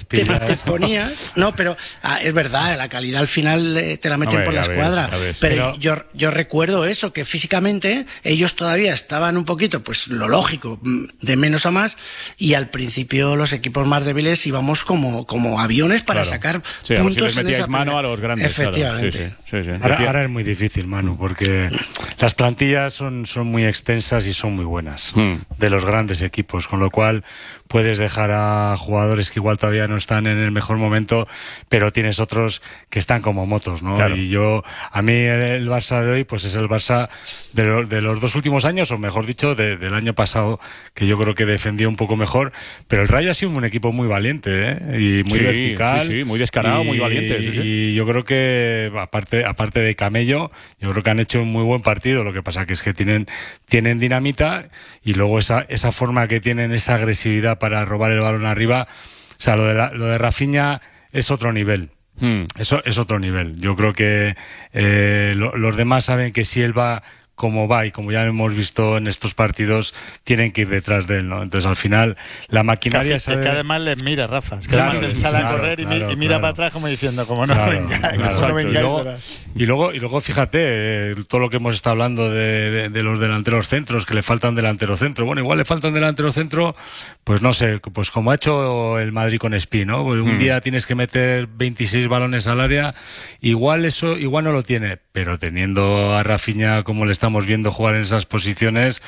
te ponías... No, pero es verdad, la calidad al final te la meten por la escuadra. Pero yo recuerdo eso, que físicamente ellos todavía estaban un poquito, pues lo lógico, de menos a más, y al principio los equipos más débiles íbamos como aviones para sacar puntos. Si les metíais mano a los grandes. Efectivamente. Ahora es muy difícil, Manu, porque las plantillas son muy extensas y son muy buenas de los grandes equipos, con lo cual puedes dejar a jugadores que igual todavía no están en el mejor momento, pero tienes otros que están como motos, ¿no? Claro. Y a mí el Barça de hoy pues es el Barça de los 2 últimos años, o mejor dicho, del año pasado, que yo creo que defendió un poco mejor, pero el Rayo ha sido un equipo muy valiente, y muy vertical. Sí, muy descarado, muy valiente. Y yo creo que, aparte de Camello, yo creo que han hecho un muy buen partido. Lo que pasa que es que tienen dinamita, y luego esa forma que tienen, esa agresividad para robar el balón arriba. O sea, lo de Rafinha es otro nivel. Eso es otro nivel. Yo creo que los demás saben que si él va como va, y como ya hemos visto en estos partidos, tienen que ir detrás de él, ¿no? Entonces al final la maquinaria... Es que además les mira, Rafa. Es que además él sale a correr y mira para atrás como diciendo, como no vengáis. Y luego fíjate, todo lo que hemos estado hablando de los delanteros centros, que le falta un delantero centro. Bueno, igual le falta un delantero centro, pues no sé, pues como ha hecho el Madrid con Espí, ¿no? Pues un día tienes que meter 26 balones al área, igual no lo tiene, pero teniendo a Rafinha como le estamos viendo jugar en esas posiciones,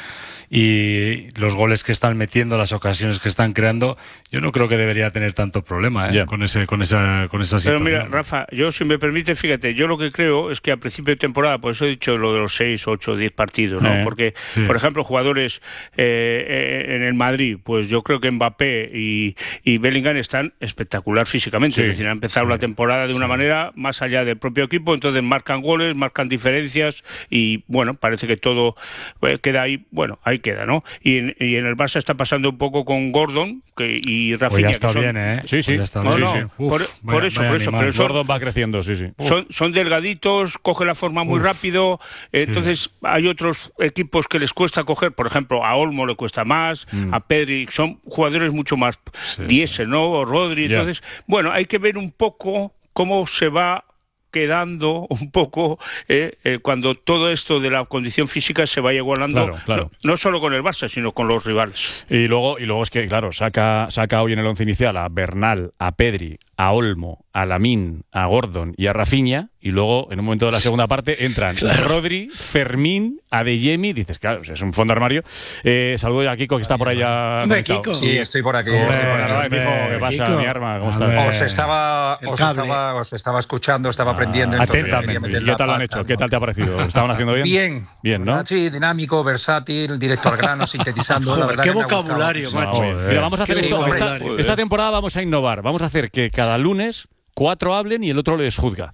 y los goles que están metiendo, las ocasiones que están creando, yo no creo que debería tener tanto problema con esa situación. Pero mira, Rafa, yo, si me permite, fíjate, yo lo que creo es que a principio de temporada, por eso he dicho lo de los 6, 8, 10 partidos, ¿no? Porque, por ejemplo, jugadores en el Madrid, pues yo creo que Mbappé y Bellingham están espectacular físicamente, es decir, han empezado la temporada de una manera más allá del propio equipo, entonces marcan goles, marcan diferencias, y bueno, parece que todo queda ahí, ahí queda, ¿no? Y en el Barça está pasando un poco con Gordon y Rafinha. Ya está bien, ¿eh? Sí. Por eso. Pero Gordon va creciendo, sí. Son delgaditos, coge la forma muy rápido, entonces hay otros equipos que les cuesta coger, por ejemplo, a Olmo le cuesta más, a Pedri, son jugadores mucho más diésel, ¿no? O Rodri, entonces, bueno, hay que ver un poco cómo se va quedando un poco cuando todo esto de la condición física se vaya igualando, claro. No solo con el Barça, sino con los rivales. Y luego es que, claro, saca hoy en el once inicial a Bernal, a Pedri, a Olmo, a Lamine, a Gordon y a Rafinha, y luego en un momento de la segunda parte entran Rodri, Fermín, Adeyemi, dices, claro, es un fondo armario. Saludo a Kiko, que está por allá. Hombre, Kiko. Sí, estoy por aquí. ¿Qué pasa, Kiko? Mi arma? ¿Cómo estás? Os estaba escuchando, estaba aprendiendo. Atentamente. ¿Qué tal lo han hecho? ¿Qué tal te ha parecido? ¿Lo estaban haciendo bien? Bien, ¿no? Sí, dinámico, versátil, directo al grano, sintetizando. Joder, la verdad qué que me ha vocabulario, gustado. macho. Mira, vamos a hacer esto. Esta temporada vamos a innovar. Vamos a hacer que cada lunes 4 hablen y el otro les juzga.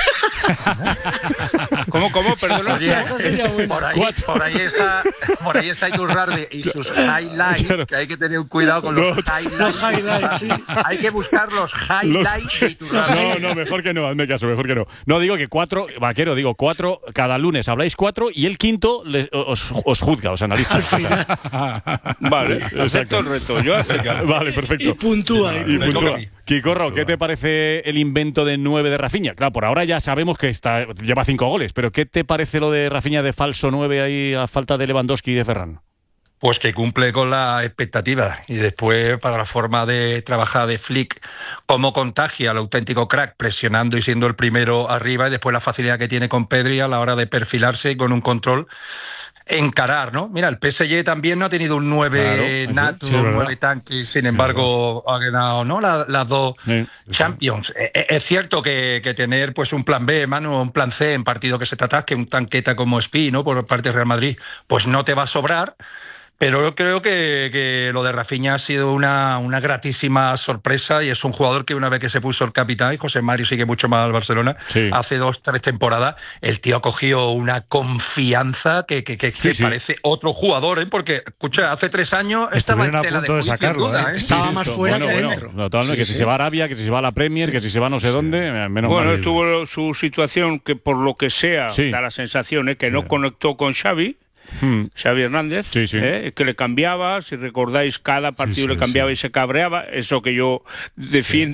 ¿Cómo? Perdona. Oye, por ahí está Iturralde y sus highlights, claro. Que hay que tener cuidado con los highlights. Sí. Hay que buscar los highlights de Iturralde. No, mejor que no, hazme caso, mejor que no. No, digo que 4, Vaquero, 4, cada lunes habláis 4 y el quinto os juzga, os analiza. Vale, acepto el reto. Yo acepto. Vale, perfecto. Y puntúa. Kikorro, ¿qué te parece el invento de 9 de Rafinha? Claro, por ahora ya sabemos que lleva 5 goles, pero ¿qué te parece lo de Rafinha de falso 9 ahí a falta de Lewandowski y de Ferran? Pues que cumple con la expectativa, y después para la forma de trabajar de Flick, cómo contagia al auténtico crack presionando y siendo el primero arriba, y después la facilidad que tiene con Pedri a la hora de perfilarse y con un control encarar, ¿no? Mira, el PSG también no ha tenido un 9 nato, un 9 tanque, sin embargo ha ganado, ¿no? Las dos Champions. Es cierto que tener pues un plan B, Manu, un plan C en partido que se te atasque, un tanqueta como Espí, ¿no? Por parte del Real Madrid, pues no te va a sobrar. Pero yo creo que lo de Rafinha ha sido una gratísima sorpresa, y es un jugador que una vez que se puso el capitán, y José Mario sigue mucho más al Barcelona, hace 2, 3 temporadas, el tío ha cogido una confianza que parece otro jugador, ¿eh? Porque, escucha, hace 3 años estaba en tela de juicio, sacarlo, duda, ¿eh? Estaba más fuera que dentro. Totalmente, que si se va a Arabia, que si se va a la Premier, que si se va a no sé dónde, menos mal. Bueno, tuvo su situación que por lo que sea, da la sensación que no conectó con Xavi Hernández, que le cambiaba, si recordáis, cada partido le cambiaba y se cabreaba, eso que yo defiendo.